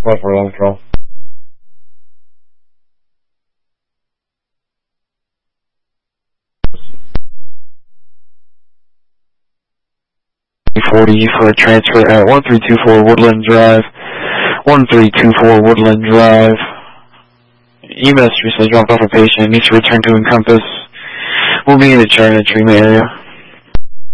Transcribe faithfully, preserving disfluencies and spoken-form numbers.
What's for long control? forty for a transfer at one three two four Woodland Drive. one three two four Woodland Drive. E M S recently dropped off a patient. Needs to return to Encompass. We'll be in the China Tree area.